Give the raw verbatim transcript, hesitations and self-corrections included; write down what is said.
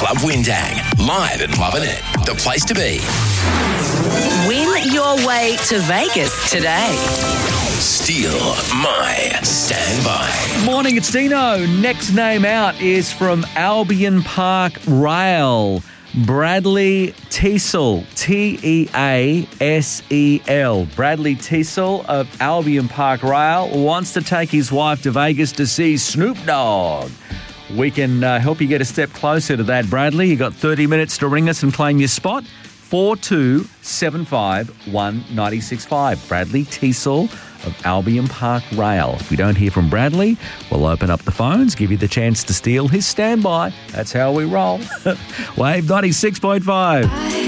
Club Windang. Live and loving it. The place to be. Win your way to Vegas today. Steal my standby. Morning, it's Dino. Next name out is from Albion Park Rail. Bradley Teasel, T E A S E L. Bradley Teasel of Albion Park Rail wants to take his wife to Vegas to see Snoop Dogg. We can uh, help you get a step closer to that, Bradley. You got thirty minutes to ring us and claim your spot. four two seven five one nine six five. Bradley Teasel of Albion Park Rail. If we don't hear from Bradley, we'll open up the phones, give you the chance to steal his standby. That's how we roll. Wave ninety-six point five.